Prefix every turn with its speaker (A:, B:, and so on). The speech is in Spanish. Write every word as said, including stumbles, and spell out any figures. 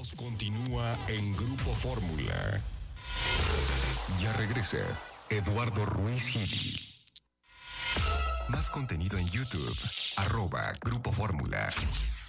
A: continúa en Grupo Fórmula. Ya regresa Eduardo Ruiz Gili. Más contenido en YouTube, arroba Grupo Fórmula.